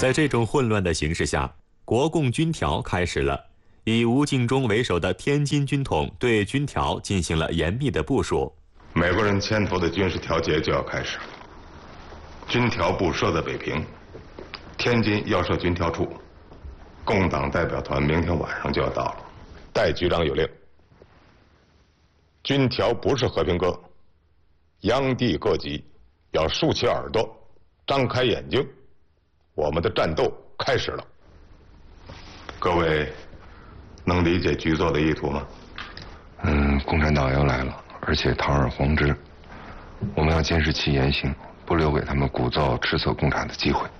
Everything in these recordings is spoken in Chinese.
在这种混乱的形势下，国共军调开始了。以吴敬中为首的天津军统对军调进行了严密的部署。 美国人牵头的军事调节就要开始了。军调部设在北平，天津要设军调处。共党代表团明天晚上就要到了。戴局长有令：军调不是和平鸽，央地各级要竖起耳朵，张开眼睛，我们的战斗开始了。各位能理解局座的意图吗？ 共产党要来了，而且堂而皇之，我们要监视其言行，不留给他们鼓噪斥责共产的机会。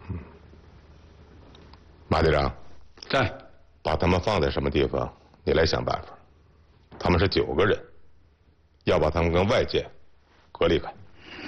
马队长， 在。 把他们放在什么地方？你来想办法。他们是9个人，要把他们跟外界隔离开。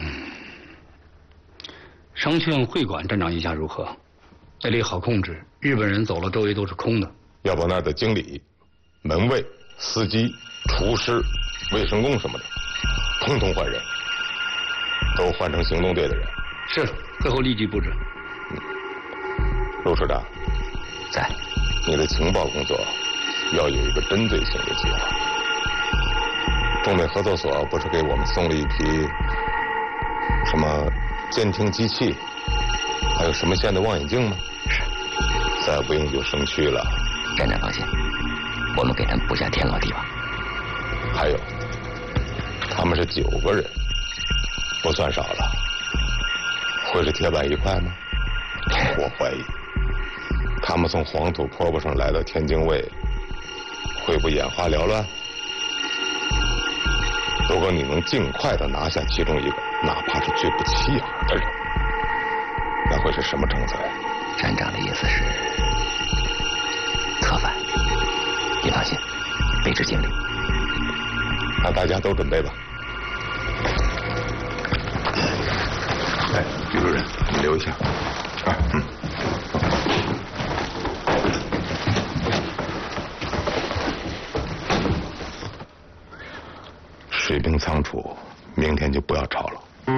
商圈会馆站长意下如何？那里好控制，日本人走了，周围都是空的。 要把那儿的经理、门卫、司机、厨师、卫生工什么的，统统换人，都换成行动队的人。 是，会后立即布置。 陆师长， 在。 你的情报工作要有一个针对性的计划。中美合作所不是给我们送了一批什么监听机器，还有什么线的望远镜吗？ 是。 再不用就生蛆了。 站长放心，我们给他们布下天牢地网。 还有，他们是9个人，不算少了。会是铁板一块吗？我怀疑。他们从黄土坡上来到天津卫，会不眼花缭乱？如果你能尽快的拿下其中一个，哪怕是最不起眼的人，那会是什么成色呀？ 站长的意思是策反。你放心，备至尽力。 那大家都准备吧。哎，于主任，你留一下。水兵仓储，明天就不要吵了。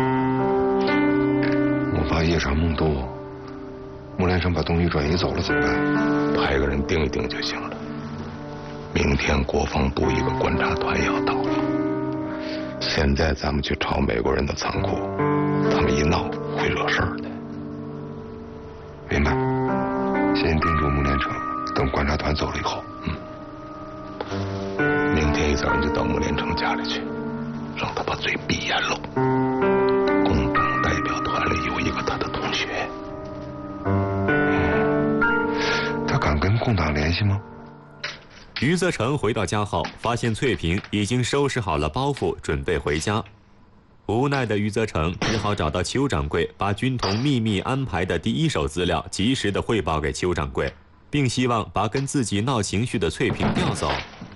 我怕夜长梦多，穆连成把东西转移走了怎么办？ 派个人盯一盯就行了。明天国防部一个观察团要到了。现在咱们去抄美国人的仓库，他们一闹会惹事儿的。 明白。先盯住穆连成，等观察团走了以后。 明天一早上就到穆连成家里去，让他把嘴闭严喽。共党代表团里有一个他的同学。 他敢跟共党联系吗？ 余则成回到家后，发现翠萍已经收拾好了包袱，准备回家。无奈的余则成只好找到邱掌柜，把军统秘密安排的第一手资料及时的汇报给邱掌柜，并希望把跟自己闹情绪的翠萍调走。